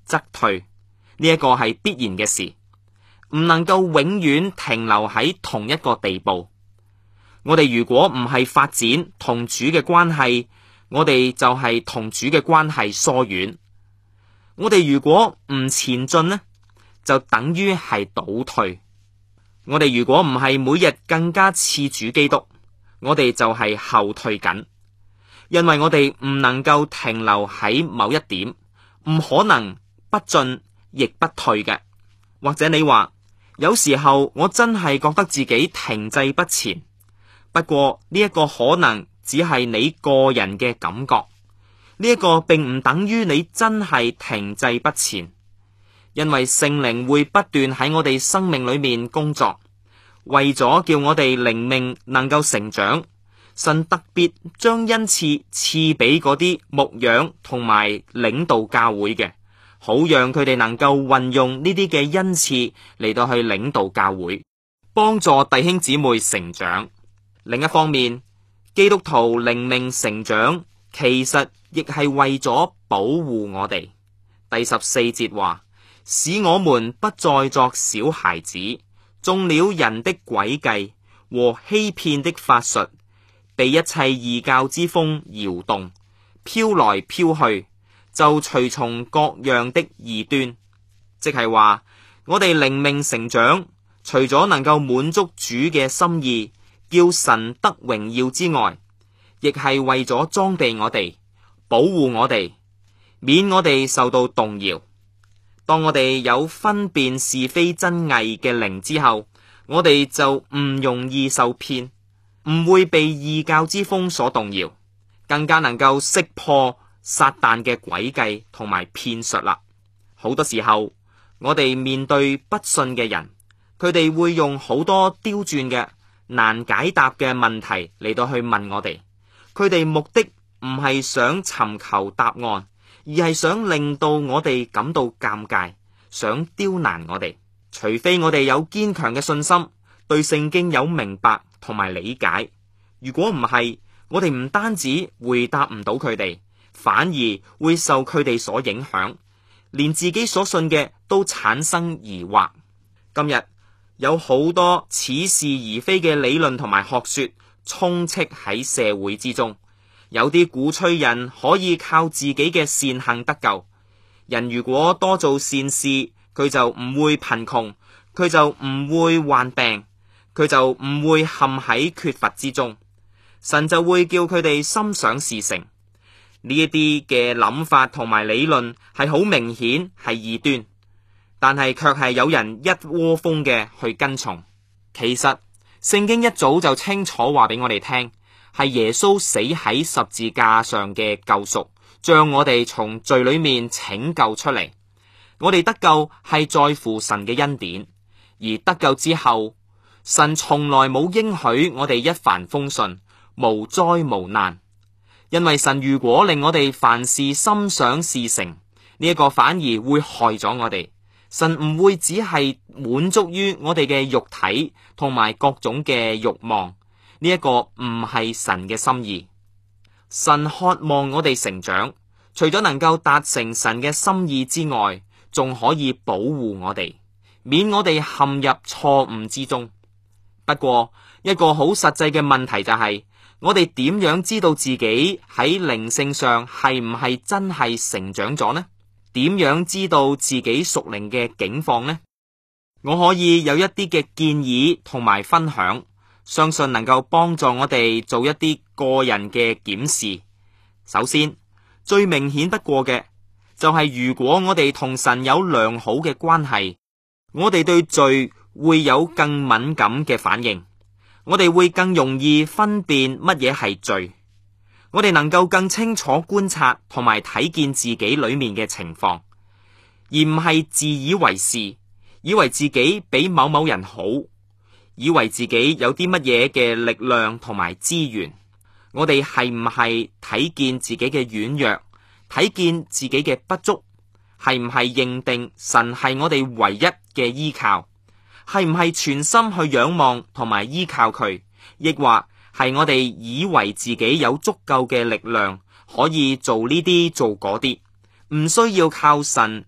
則退，呢一個係必然嘅事，唔能夠永遠停留喺同一個地步。我哋如果唔係發展同主嘅關係，我哋就係同主嘅關係疏遠。我哋如果唔前進呢，就等於係倒退。我哋如果唔係每日更加似主基督，我哋就係後退緊，因為我哋唔能夠停留喺某一點，唔可能不進亦不退嘅。或者你話，有時候我真係覺得自己停滯不前，不過呢一個可能只係你個人嘅感覺，呢一個並唔等於你真係停滯不前，因為聖靈會不斷喺我哋生命裏面工作，為咗叫我哋靈命能夠成長，神特別將恩賜賜俾嗰啲牧養同埋領導教會嘅，好讓佢哋能夠運用呢啲嘅恩賜嚟到去領導教會，幫助弟兄姊妹成長。另一方面，基督徒靈命成長其實亦係為咗保護我哋。第14節話，使我們不再作小孩子，中了人的詭計和欺騙的法術，被一切異教之風搖動，飄來飄去，就隨從各樣的異端。即係話，我哋靈命成長，除咗能夠滿足主嘅心意，叫神得榮耀之外，亦係為咗裝備我哋，保護我哋，免我哋受到動搖。當我哋有分辨是非真偽嘅靈之後，我哋就唔容易受騙，唔會被異教之風所動搖，更加能夠識破撒旦嘅詭計同埋騙術啦。好多時候，我哋面對不信嘅人，佢哋會用好多刁鑽嘅難解答嘅問題嚟到去問我哋，佢哋目的唔係想尋求答案，而係想令到我哋感到尷尬，想刁難我哋。除非我哋有堅強嘅信心，對聖經有明白同埋理解，如果唔係，我哋唔單止回答唔到佢哋，反而會受佢哋所影響，連自己所信嘅都產生疑惑。今日有好多似是而非嘅理論同埋學說充斥喺社會之中，有啲鼓吹人可以靠自己嘅善行得救。人如果多做善事，佢就唔會貧窮，佢就唔會患病，佢就唔會陷喺缺乏之中。神就會叫佢哋心想事成。呢一啲嘅諗法同埋理論係好明顯係異端，但係卻係有人一窩蜂嘅去跟從。其實聖經一早就清楚話俾我哋聽，係耶穌死喺十字架上嘅救贖，將我哋從罪裏面拯救出嚟。我哋得救係在乎神嘅恩典，而得救之後，神從來冇應許我哋一帆風順、無災無難。因為神如果令我哋凡事心想事成，呢一個反而會害咗我哋。神唔會只係滿足於我哋嘅肉體同埋各種嘅慾望，呢一個唔係神嘅心意。神渴望我哋成長，除咗能夠達成神嘅心意之外，仲可以保護我哋，免我哋陷入錯誤之中。不過一個好實際嘅問題就係，我哋點樣知道自己喺靈性上係唔係真係成長咗呢？點樣知道自己屬靈嘅境況呢？我可以有一啲嘅建議同埋分享，相信能夠幫助我哋做一啲個人嘅檢視。首先，最明顯不過嘅就係，如果我哋同神有良好嘅關係，我哋對罪會有更敏感嘅反應，我哋會更容易分辨乜嘢係罪，我哋能夠更清楚觀察同埋睇見自己裏面嘅情況，而唔係自以為是，以為自己比某某人好，以為自己有啲乜嘢嘅力量同埋資源。我哋係唔係睇見自己嘅軟弱，睇見自己嘅不足，係唔係認定神係我哋唯一嘅依靠，係唔係全心去仰望同埋依靠佢，抑或係我哋以為自己有足夠嘅力量可以做呢啲做嗰啲，唔需要靠神